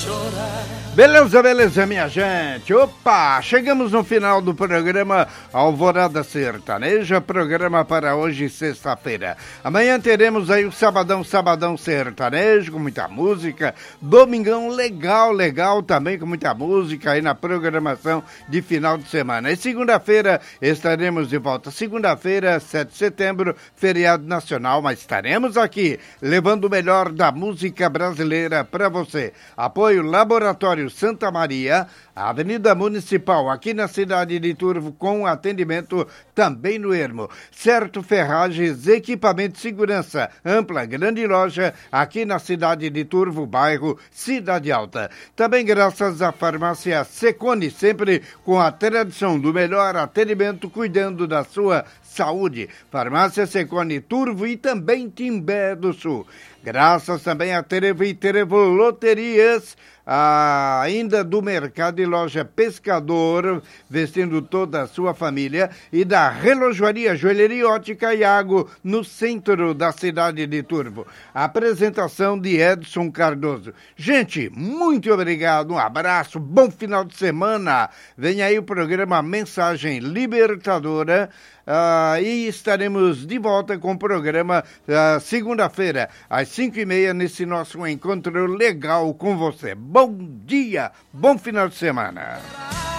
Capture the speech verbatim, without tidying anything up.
Beleza, beleza, minha gente. Opa, chegamos no final do programa Alvorada Sertaneja, programa para hoje, sexta-feira. Amanhã teremos aí o Sabadão, Sabadão Sertanejo, com muita música. Domingão legal, legal também, com muita música aí na programação de final de semana. E segunda-feira estaremos de volta. Segunda-feira, sete de setembro, feriado nacional, mas estaremos aqui levando o melhor da música brasileira para você. Apoio Laboratório Santa Maria, Avenida Municipal, aqui na cidade de Turvo, com atendimento também no Ermo. Certo Ferragens, equipamento de segurança, ampla, grande loja, aqui na cidade de Turvo, bairro Cidade Alta. Também graças à farmácia Secone, sempre com a tradição do melhor atendimento, cuidando da sua saúde. Farmácia Secone Turvo e também Timbé do Sul. Graças também a Terevo e Terevo Loterias, ah, ainda do Mercado e Loja Pescador, vestindo toda a sua família, e da Relojoaria Joalheria Ótica Iago, no centro da cidade de Turvo. A apresentação de Edson Cardoso. Gente, muito obrigado, um abraço, bom final de semana. Vem aí o programa Mensagem Libertadora. Uh, e estaremos de volta com o programa uh, segunda-feira, às cinco e meia, nesse nosso encontro legal com você. Bom dia, bom final de semana.